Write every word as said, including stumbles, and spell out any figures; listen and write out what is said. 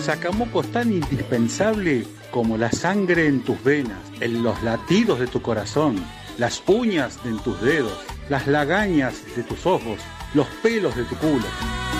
Sacamoco es tan indispensable como la sangre en tus venas, en los latidos de tu corazón, las uñas de tus dedos, las lagañas de tus ojos, los pelos de tu culo.